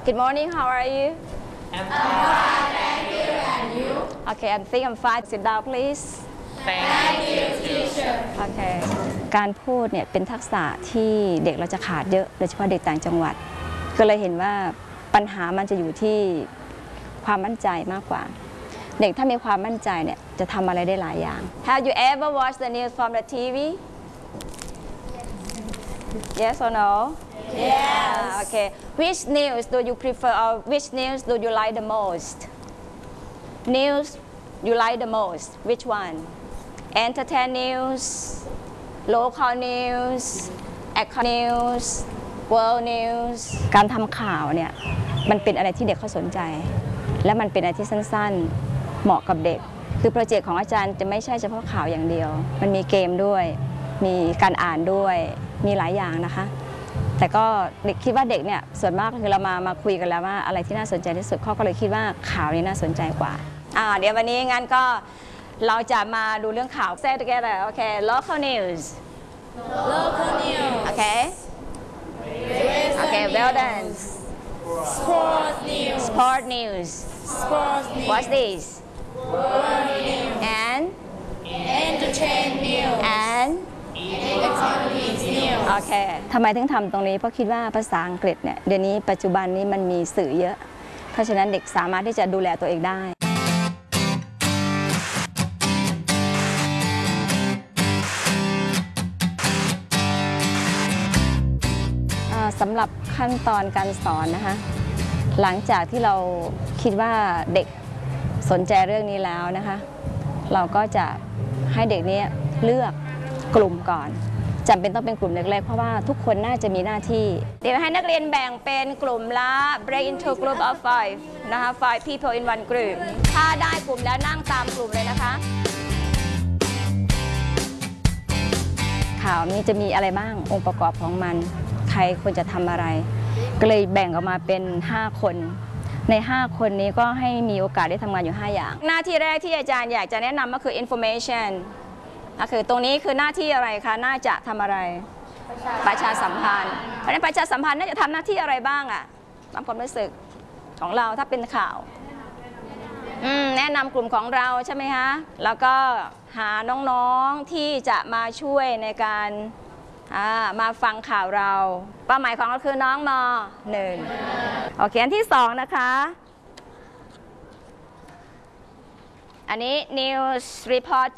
Good morning. How are you? I'm fine, thank you, and you? Okay, I think I'm fine. Sit down, please. Thank you, teacher. Okay. การพูดเนี่ยเป็นทักษะที่เด็กเราจะขาดเยอะโดยเฉพาะเด็กต่างจังหวัดก็เลยเห็นว่าปัญหามันจะอยู่ที่ความมั่นใจมากกว่าเด็กถ้ามีความมั่นใจเนี่ยจะทำอะไรได้หลายอย่าง Have you ever watched the news from the TV? Yes or no? Yes. Okay. Which news do you prefer or which news do you like the most? News you like the most? Which one? Entertain news, local news, economic news, world news. การทำข่าวเนี่ยมันเป็นอะไรที่เด็กเขาสนใจและมันเป็นอะไรที่สั้นๆเหมาะกับเด็กคือโปรเจกต์ของอาจารย์จะไม่ใช่เฉพาะข่าวอย่างเดียวมันมีเกมด้วยมีการอ่านด้วยมีหลายอย่างนะคะแต่ก็เด็กคิดว่าเด็กเนี่ยส่วนมากคือเรามาคุยกันแล้วว่าอะไรที่น่าสนใจที่สุดเขาก็เลยคิดว่าข่าวนี้น่าสนใจกว่าเดี๋ยววันนี้งั้นก็เราจะมาดูเรื่องข่าว Say together okay local news Local news. okay okay well done Sports news. sport news Sports news. what's this World news. and Entertain news. and Economic news. โอเคทำไมถึงทำตรงนี้เพราะคิดว่าภาษาอังกฤษเนี่ยเดี๋ยวนี้ปัจจุบันนี้มันมีสื่อเยอะเพราะฉะนั้นเด็กสามารถที่จะดูแลตัวเองได้สำหรับขั้นตอนการสอนนะคะหลังจากที่เราคิดว่าเด็กสนใจเรื่องนี้แล้วนะคะเราก็จะให้เด็กนี้เลือกกลุ่มก่อนจำเป็นต้องเป็นกลุ่มเล็กๆเพราะว่าทุกคนน่าจะมีหน้าที่เดี๋ยวให้นักเรียนแบ่งเป็นกลุ่มละ break into group of 5 นะคะ 5 people in one group ถ้าได้กลุ่มแล้วนั่งตามกลุ่มเลยนะคะข่าวนี้จะมีอะไรบ้างองค์ประกอบของมันใครควรจะทำอะไรก็เลยแบ่งออกมาเป็น5คนใน5คนนี้ก็ให้มีโอกาสได้ทำงานอยู่5อย่างหน้าที่แรกที่อาจารย์อยากจะแนะนำก็คือ information ก็คือตรงนี้คือหน้าที่อะไรคะน่าจะทำอะไรประชาสัมพันธ์เพราะฉะนั้นประชาสัมพันธ์น่าจะทำหน้าที่อะไรบ้างอะตามความรู้สึกของเราถ้าเป็นข่าวแนะนำกลุ่มของเราใช่ไหมคะแล้วก็หาน้องๆที่จะมาช่วยในการมาฟังข่าวเราเป้าหมายของเราคือน้องม.1 โอเคอันที่2นะคะอันนี้ news report